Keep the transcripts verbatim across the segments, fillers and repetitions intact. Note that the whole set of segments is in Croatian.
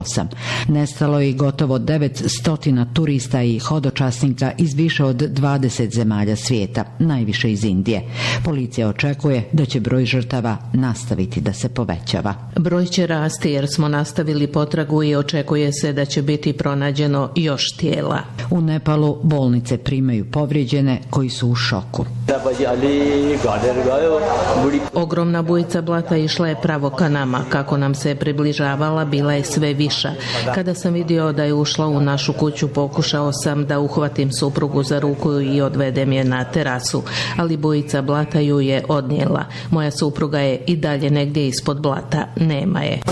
Nestalo je i gotovo devetsto turista i hodočasnika iz više od dvadeset zemalja svijeta, najviše iz Indije. Policija očekuje da će broj žrtava nastaviti da se povećava. Broj će rasti jer smo nastavili potragu i očekuje se da će biti pronađeno još tijela. U Nepalu bolnice primaju povrijeđene koji su u šoku. Ogromna bujica blata išla je pravo ka nama. Kako nam se približavala, bila je sve viša. Kada sam vidio da je ušla u našu kuću, pokušao sam da uhvatim suprugu za ruku i odvedem je na terasu, ali bujica blata ju je odnijela. Moja supruga je i dalje negdje ispod blata. Nema je.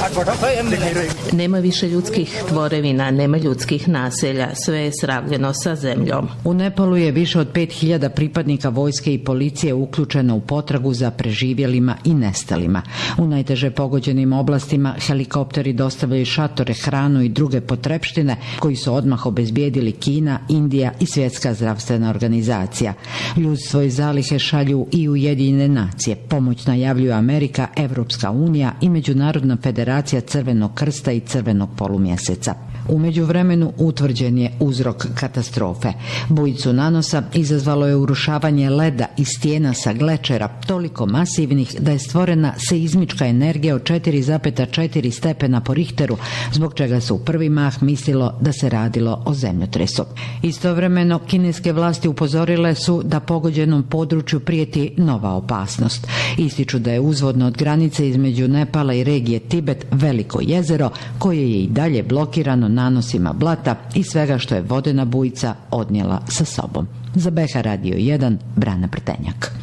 Nema više ljudskih tvorevina, nema ljudskih naselja. Sve je sravljeno sa zemljom. U Nepalu je više od pet hiljada pripadnika vojske i policije uključeno u potragu za preživjelima i nestalima. U najteže pogođenim oblastima helikopteri dostavljaju šatore, hranu i druge potrepštine koji su odmah obezbijedili Kina, Indija i Svjetska zdravstvena organizacija. Ljudstvo i zalihe šalju i Ujedinjene nacije. Pomoć najavljuju Amerika, Evropska unija i Međunarodna federacija Crvenog krsta i Crvenog polumjeseca. U međuvremenu utvrđen je uzrok katastrofe. Bujicu nanosa izazvalo je urušavanje leda i stijena sa glečera, toliko masivnih da je stvorena seizmička energija od četiri zarez četiri stepena po Richteru, zbog čega se u prvi mah mislilo da se radilo o zemljotresu. Istovremeno, kineske vlasti upozorile su da pogođenom području prijeti nova opasnost. Ističu da je uzvodno od granice između Nepala i regije Tibet veliko jezero, koje je i dalje blokirano nanosima blata i svega što je vodena bujica odnijela sa sobom. Za B H Radio jedan, Brana Prtenjak.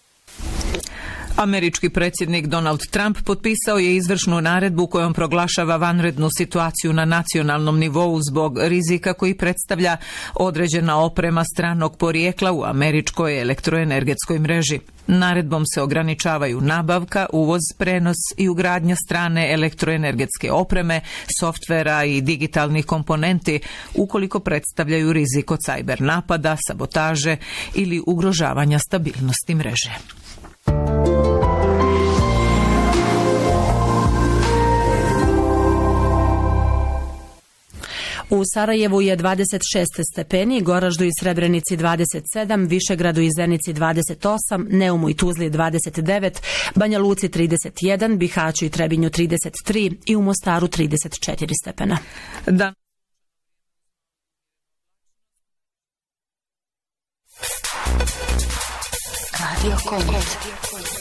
Američki predsjednik Donald Trump potpisao je izvršnu naredbu kojom proglašava vanrednu situaciju na nacionalnom nivou zbog rizika koji predstavlja određena oprema stranog porijekla u američkoj elektroenergetskoj mreži. Naredbom se ograničavaju nabavka, uvoz, prenos i ugradnja strane elektroenergetske opreme, softvera i digitalnih komponenti ukoliko predstavljaju rizik od cyber napada, sabotaže ili ugrožavanja stabilnosti mreže. U Sarajevu je dvadeset šest stepeni, Goraždu i Srebrenici dvadeset sedam, Višegradu i Zenici dvadeset osam, Neumu i Tuzli dvadeset devet, Banja Luci trideset jedan, Bihaću i Trebinju trideset tri i u Mostaru trideset četiri stepena. Da. Radio Konec.